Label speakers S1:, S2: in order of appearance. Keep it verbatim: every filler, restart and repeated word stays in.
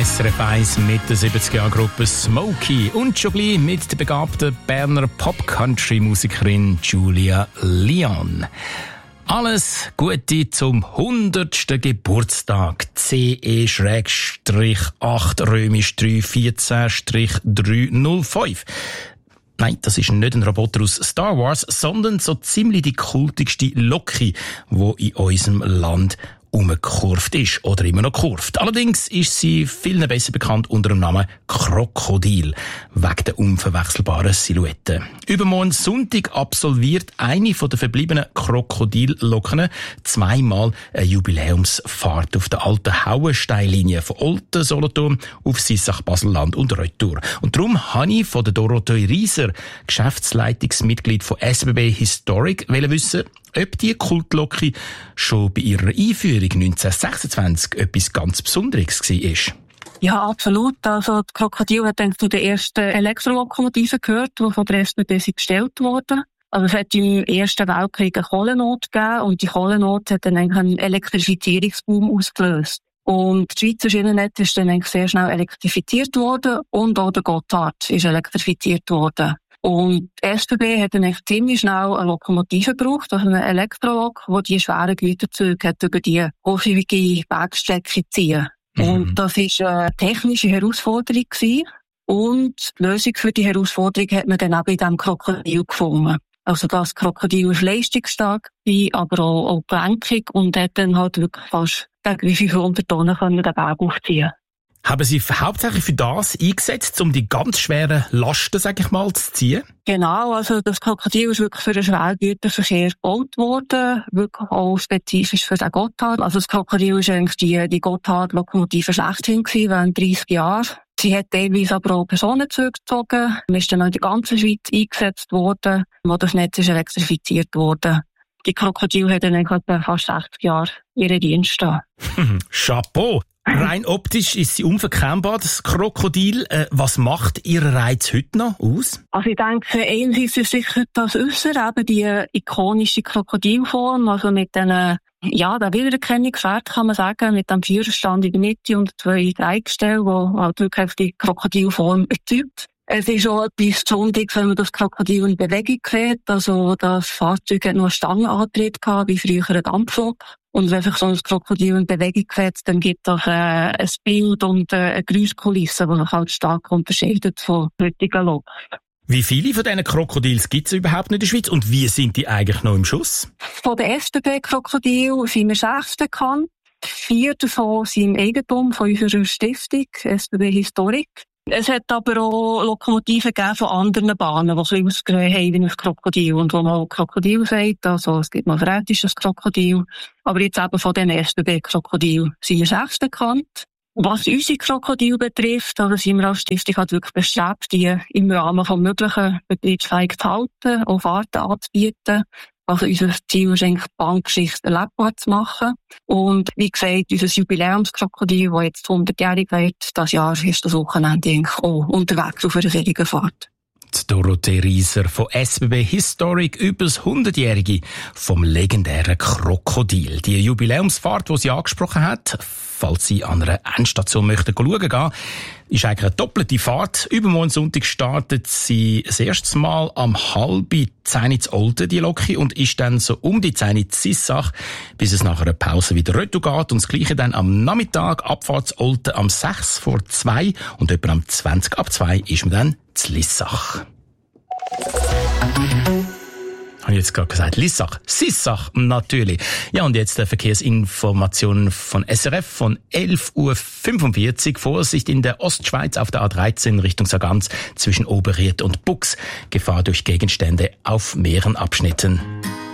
S1: S R F eins mit der siebziger-Jahre-Gruppe Smokey und schon gleich mit der begabten Berner Pop-Country-Musikerin Julia Leon. Alles Gute zum hundertsten Geburtstag. C E acht römisch drei vierzehn drei null fünf. Nein, das ist nicht ein Roboter aus Star Wars, sondern so ziemlich die kultigste Loki, die in unserem Land umgekurvt ist oder immer noch kurvt. Allerdings ist sie vielen besser bekannt unter dem Namen Krokodil, wegen der unverwechselbaren Silhouette. Übermorgen Sonntag absolviert eine von den verbliebenen Krokodillocken zweimal eine Jubiläumsfahrt auf der alten Hauensteinlinie von Olten, Solothurn auf Sissach, Baselland und Retour. Und darum habe ich von der Dorothee Rieser, Geschäftsleitungsmitglied von S B B Historic, wissen, ob die Kultlocke schon bei ihrer Einführung neunzehnhundertsechsundzwanzig etwas ganz Besonderes war.
S2: Ja, absolut. Also, die Krokodil hat dann zu den ersten Elektrolokomotiven gehört, die von der S B B gestellt wurden. Also, es hat im Ersten Weltkrieg eine Kohlennot gegeben und die Kohlennot hat dann eigentlich einen Elektrifizierungsboom ausgelöst. Und die Schweizer Schienennetz ist dann eigentlich sehr schnell elektrifiziert worden und auch der Gotthard ist elektrifiziert worden. Und die S B B hat dann echt ziemlich schnell eine Lokomotive gebraucht, also eine Elektrolok, die die schweren Güterzüge hat über die hochhäufige Bergstrecke ziehen. Mhm. Und das war eine technische Herausforderung gewesen. Und die Lösung für die Herausforderung hat man dann auch bei diesem Krokodil gefunden. Also das Krokodil ist leistungsstark, aber auch, auch gelenkig und hat dann halt wirklich fast gegen fünfhundert Tonnen den Berg aufziehen.
S1: Haben Sie hauptsächlich für das eingesetzt, um die ganz schweren Lasten, sag ich mal, zu ziehen?
S2: Genau, also das Krokodil ist wirklich für den Schwergüterverkehr gebaut worden, wirklich auch spezifisch für den Gotthard. Also das Krokodil ist eigentlich die, die Gotthard-Lokomotive schlechthin gewesen, während dreissig Jahren. Sie hat teilweise aber auch Personenzüge gezogen, ist dann auch in der ganzen Schweiz eingesetzt worden, wo das Netz ist elektrifiziert worden. Die Krokodil hat dann etwa fast sechzig Jahre ihren Dienst da.
S1: Chapeau! Rein optisch ist sie unverkennbar, das Krokodil. Äh, was macht ihr Reiz heute noch aus?
S2: Also ich denke, einerseits ist sicher das Äußere, eben die ikonische Krokodilform, also mit den, ja, der Wiedererkennungswert kann man sagen, mit dem Führerstand in der Mitte und zwei Dreieckstellen, die halt wirklich die Krokodilform erzeugt. Es ist auch etwas Besonderes, wenn man das Krokodil in Bewegung sieht. Also das Fahrzeug hat nur einen Stangenantrieb gehabt, wie früher ein Dampflok. Und wenn sich so ein Krokodil in Bewegung sieht, dann gibt es äh, ein Bild und äh, eine Geräuschkulisse, die sich halt stark unterscheidet von heutigen Loks.
S1: Wie viele von diesen Krokodils gibt es überhaupt in der Schweiz und wie sind die eigentlich noch im Schuss?
S2: Von den S B B-Krokodilen sind wir sechs bekannt. Vier davon sind im Eigentum von unserer Stiftung, S B B Historic. Es hat aber auch Lokomotiven gegeben von anderen Bahnen, die so ausgesehen haben wie ein Krokodil und wo man auch Krokodil sagt. Also es gibt noch ein rätisches Krokodil. Aber jetzt eben von den S B B-Krokodilen sind wir sechs bekannt. Was unsere Krokodile betrifft, also sind wir als Stiftung halt wirklich bestrebt, die im Rahmen von möglichen betriebsfähig zu halten, auch Fahrten anzubieten. Also unser Ziel ist eigentlich, die Bahngeschichte erlebbar zu machen. Und wie gesagt, unser Jubiläumskrokodil, das jetzt hundertjährig wird, das Jahr ist das Wochenende eigentlich auch unterwegs auf einer solchen Fahrt.
S1: Die Dorothee Rieser von S B B Historic über das hundertjährige vom legendären Krokodil. Die Jubiläumsfahrt, die sie angesprochen hat, falls Sie an einer Endstation möchten schauen gehen, ist eigentlich eine doppelte Fahrt. Übermorgen Sonntag startet sie das erste Mal am halben zehn zu Olten, die Loki, und ist dann so um die zehn zu Sissach, bis es nach einer Pause wieder retour geht. Und das Gleiche dann am Nachmittag, Abfahrt zu Olten am sechs vor zwei und etwa am zwanzig ab zwei ist man dann zu Lissach. Habe ich jetzt gerade gesagt, Lissach, Sissach, natürlich. Ja, und jetzt der Verkehrsinformationen von S R F von elf Uhr fünfundvierzig. Vorsicht in der Ostschweiz auf der A dreizehn Richtung Sargans zwischen Oberried und Bux. Gefahr durch Gegenstände auf mehreren Abschnitten.